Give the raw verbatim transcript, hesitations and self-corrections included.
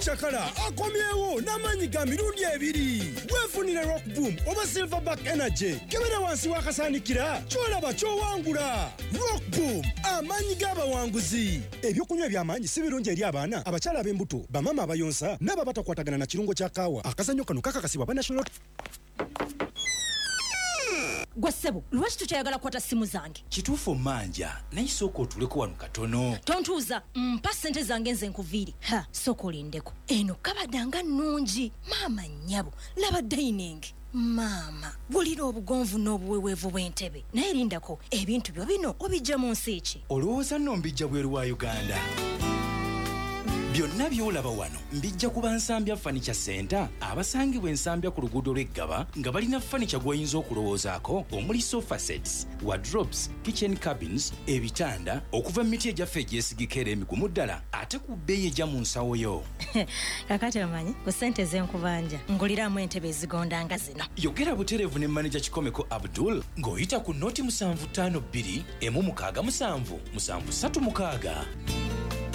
omucakala akomyewo n'amaanyi ga mirundi ebiri. Weefunire Rock Boom oba Silverback Energy. Kebera wansi w'akasaanikira ky'olaba ky'owangula. Rock Boom, amaanyi g'abawanguzi. Ebyokunywa eby'amaanyi si birungi eri abaana, abakyala ab'embuto, bamama abayonsa n'ababatakwatagana na kirungo kya kaawa. Akazannyo kano kakakasibwa ba National. Gwasebo, lwaki tukyayagala kwata simu zange? Kituufu manja, naye sooka otuleko wano katono. Tontuuza, mpa ssente zange nze nkuviire. Ha, sooka olindeko. Eno kabadanga nnungi. Maama nnyabo, laba dining. Maama, bulira obugonvu n'obuweweevu bw'entebe. Naye lindako, ebintu byo bino obijja mu nsi ki? Olowooza nno mbijja bweru wa Uganda? Byonna by'olaba wano mbijja kuba Nsambya Furniture Center, abasangibwa Ensambya ku luguudo lw'Eggaba nga balina furniture gw'oyinza okulowoozaako omuli sofa sets, wardrobes, kitchen cabins, ebitanda okuva mu miti egyaffe egyesigika era emigumu ddala ate ku bbeeyi ejja mu nsawo yo. Kakati omanyi ku ssente z'enkubanja nguliramu entebe ezigonda nga zino. Yogera butereevu ne manager Kikomeko Abdul ng'oyita ku noti musanvu ttaano bbiri emu mukaaga musanvu musanvu ssatu mukaaga.